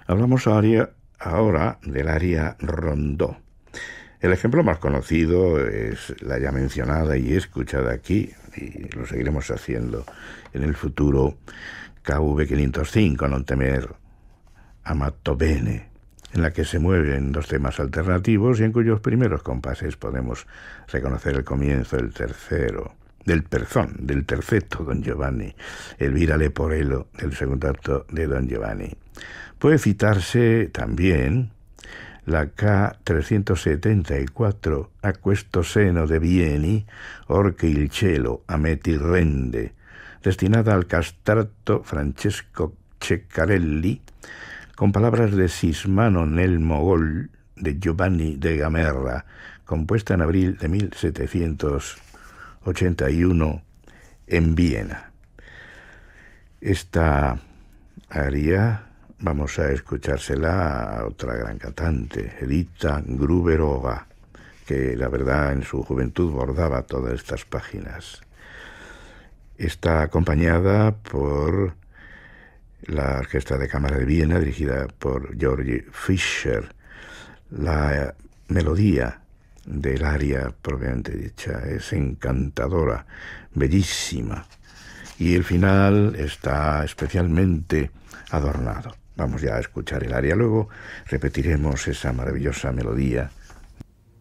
Hablamos ahora del aria rondó. El ejemplo más conocido es la ya mencionada y escuchada aquí, y lo seguiremos haciendo en el futuro, KV 505, Non temer amato bene, en la que se mueven dos temas alternativos y en cuyos primeros compases podemos reconocer el comienzo del terceto Don Giovanni, Elvira Leporello del segundo acto de Don Giovanni. Puede citarse también la K374 a questo seno de Vieni, or che il cielo a me ti rende, destinada al castrato Francesco Ceccarelli, con palabras de Sismano nel Mogol de Giovanni de Gamerra, compuesta en abril de 1781 en Viena. Esta aria vamos a escuchársela a otra gran cantante, Edita Gruberova, que la verdad en su juventud bordaba todas estas páginas. Está acompañada por la Orquesta de Cámara de Viena, dirigida por Georgi Fischer. La melodía del aria propiamente dicha es encantadora, bellísima, y el final está especialmente adornado. Vamos ya a escuchar el aria, luego repetiremos esa maravillosa melodía